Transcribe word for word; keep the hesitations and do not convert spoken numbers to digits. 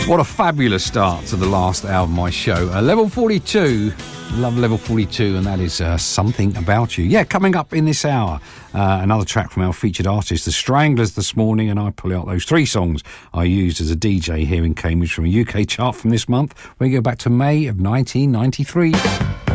What a fabulous start to the last hour of my show. Uh, level forty-two, love Level forty-two, and that is uh, Something About You. Yeah, coming up in this hour, uh, another track from our featured artist, The Stranglers, this morning, and I pull out those three songs I used as a D J here in Cambridge from a U K chart from this month. We go back to May of nineteen ninety-three.